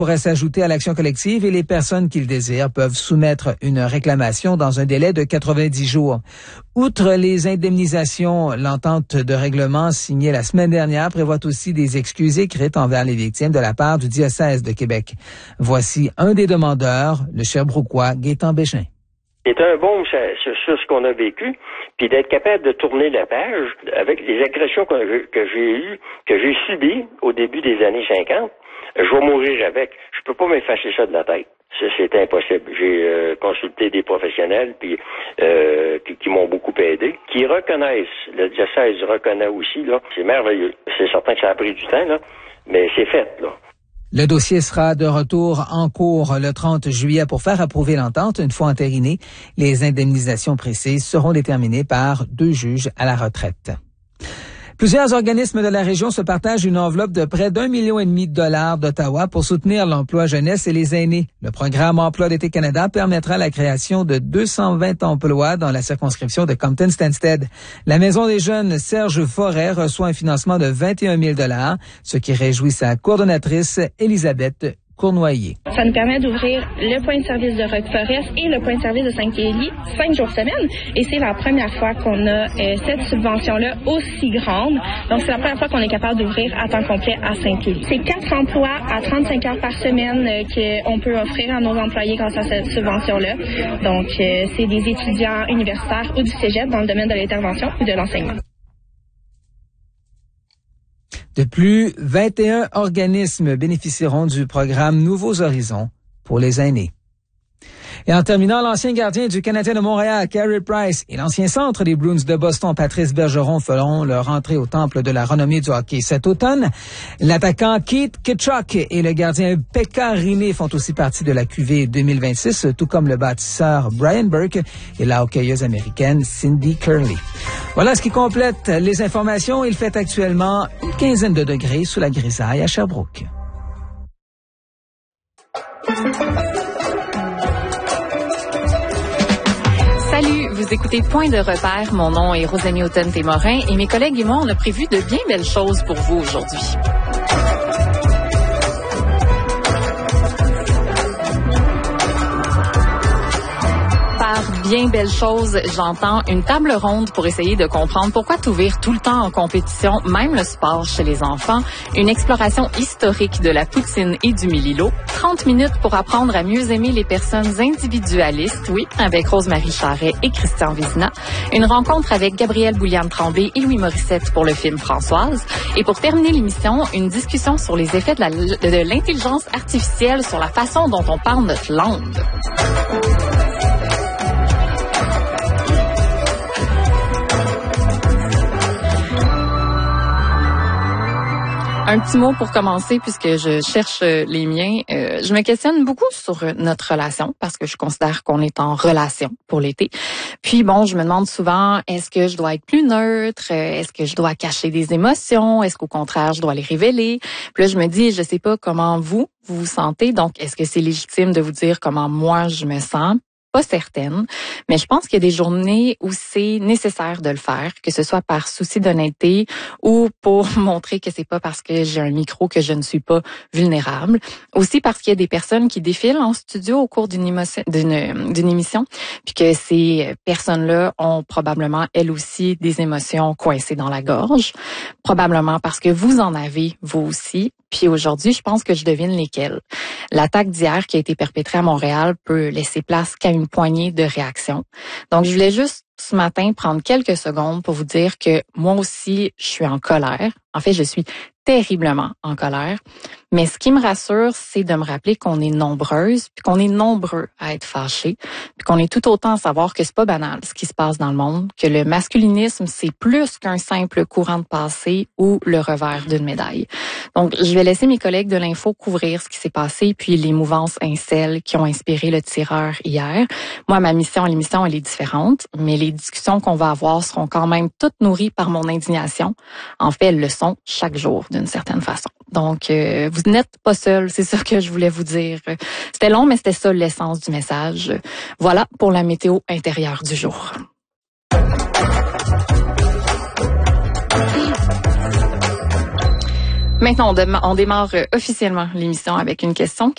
pourrait s'ajouter à l'action collective et les personnes qui le désirent peuvent soumettre une réclamation dans un délai de 90 jours. Outre les indemnisations, l'entente de règlement signée la semaine dernière prévoit aussi des excuses écrites envers les victimes de la part du diocèse de Québec. Voici un des demandeurs, le Sherbrookois Gaétan Bégin. C'est un baume sur ce qu'on a vécu, puis d'être capable de tourner la page avec les agressions que j'ai subies au début des années 50. Je vais mourir avec. Je peux pas m'effacer ça de la tête. C'est impossible. J'ai consulté des professionnels puis qui m'ont beaucoup aidé, qui reconnaissent. Le diocèse reconnaît aussi, là. C'est merveilleux. C'est certain que ça a pris du temps, là, mais c'est fait, là. Le dossier sera de retour en cours le 30 juillet pour faire approuver l'entente. Une fois entérinées, les indemnisations précises seront déterminées par 2 juges à la retraite. Plusieurs organismes de la région se partagent une enveloppe de près d'1,5 million d'Ottawa pour soutenir l'emploi jeunesse et les aînés. Le programme Emploi d'été Canada permettra la création de 220 emplois dans la circonscription de Compton-Stanstead. La Maison des jeunes Serge Forêt reçoit un financement de 21 000 $, ce qui réjouit sa coordonnatrice Elisabeth Cournoyer. Ça nous permet d'ouvrir le point de service de Rock-Forest et le point de service de Saint-Élie 5 jours semaine. Et c'est la première fois qu'on a cette subvention-là aussi grande. Donc, c'est la première fois qu'on est capable d'ouvrir à temps complet à Saint-Élie. C'est 4 emplois à 35 heures par semaine qu'on peut offrir à nos employés grâce à cette subvention-là. Donc, c'est des étudiants universitaires ou du cégep dans le domaine de l'intervention ou de l'enseignement. De plus, 21 organismes bénéficieront du programme Nouveaux Horizons pour les aînés. Et en terminant, l'ancien gardien du Canadien de Montréal, Carey Price, et l'ancien centre des Bruins de Boston, Patrice Bergeron, feront leur entrée au temple de la renommée du hockey cet automne. L'attaquant Keith Tkachuk et le gardien Pekka Rinne font aussi partie de la QV 2026, tout comme le bâtisseur Brian Burke et la hockeyeuse américaine Cindy Curley. Voilà ce qui complète les informations. Il fait actuellement une quinzaine de degrés sous la grisaille à Sherbrooke. Salut, vous écoutez Point de repère. Mon nom est Rosemie Houghton-Témorin et mes collègues et moi, on a prévu de bien belles choses pour vous aujourd'hui. Par bien belles choses, j'entends une table ronde pour essayer de comprendre pourquoi t'ouvrir tout le temps en compétition, même le sport chez les enfants, une exploration historique de la poutine et du Mélilo, 30 minutes pour apprendre à mieux aimer les personnes individualistes, oui, avec Rose-Marie Charret et Christian Vézina, une rencontre avec Gabrielle Bouliane-Tremblay et Louis Morissette pour le film Françoise, et pour terminer l'émission, une discussion sur les effets de l'intelligence artificielle sur la façon dont on parle notre langue. Un petit mot pour commencer, puisque je cherche les miens. Je me questionne beaucoup sur notre relation, parce que je considère qu'on est en relation pour l'été. Puis bon, je me demande souvent, est-ce que je dois être plus neutre? Est-ce que je dois cacher des émotions? Est-ce qu'au contraire, je dois les révéler? Puis là, je me dis, je sais pas comment vous vous sentez. Donc, est-ce que c'est légitime de vous dire comment moi je me sens? Pas certaine, mais je pense qu'il y a des journées où c'est nécessaire de le faire, que ce soit par souci d'honnêteté ou pour montrer que c'est pas parce que j'ai un micro que je ne suis pas vulnérable. Aussi parce qu'il y a des personnes qui défilent en studio au cours d'une émission, puis que ces personnes-là ont probablement elles aussi des émotions coincées dans la gorge, probablement parce que vous en avez vous aussi. Puis aujourd'hui, je pense que je devine lesquelles. L'attaque d'hier qui a été perpétrée à Montréal peut laisser place qu'à une poignée de réactions. Donc, je voulais juste ce matin prendre quelques secondes pour vous dire que moi aussi, je suis en colère. En fait, je suis terriblement en colère. Mais ce qui me rassure, c'est de me rappeler qu'on est nombreuses, puis qu'on est nombreux à être fâchés, puis qu'on est tout autant à savoir que c'est pas banal ce qui se passe dans le monde, que le masculinisme, c'est plus qu'un simple courant de passé ou le revers d'une médaille. Donc, je vais laisser mes collègues de l'info couvrir ce qui s'est passé, puis les mouvances incels qui ont inspiré le tireur hier. Moi, ma mission à l'émission, elle est différente, mais les discussions qu'on va avoir seront quand même toutes nourries par mon indignation. En fait, elles le sont chaque jour, d'une certaine façon. Donc, vous n'êtes pas seul, c'est ça que je voulais vous dire. C'était long, mais c'était ça l'essence du message. Voilà pour la météo intérieure du jour. Maintenant, on démarre officiellement l'émission avec une question